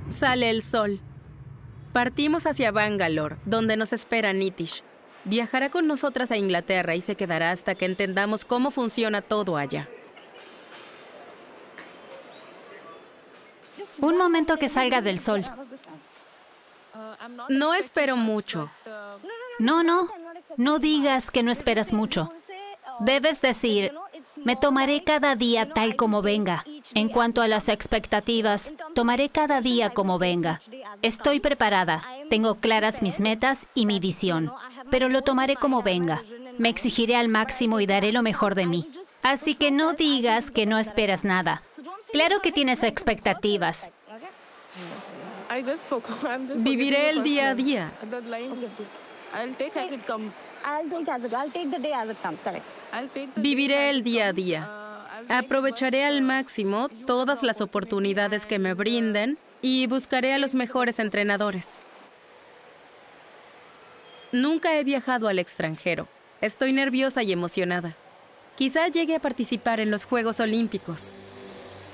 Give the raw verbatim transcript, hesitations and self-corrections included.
Sale el sol. Partimos hacia Bangalore, donde nos espera Nitish. Viajará con nosotras a Inglaterra y se quedará hasta que entendamos cómo funciona todo allá. Un momento que salga del sol. No espero mucho. No, no. No digas que no esperas mucho. Debes decir, me tomaré cada día tal como venga. En cuanto a las expectativas, tomaré cada día como venga. Estoy preparada. Tengo claras mis metas y mi visión. Pero lo tomaré como venga. Me exigiré al máximo y daré lo mejor de mí. Así que no digas que no esperas nada. Claro que tienes expectativas. Viviré el día a día. Viviré el día a día. Aprovecharé al máximo todas las oportunidades que me brinden y buscaré a los mejores entrenadores. Nunca he viajado al extranjero. Estoy nerviosa y emocionada. Quizá llegue a participar en los Juegos Olímpicos.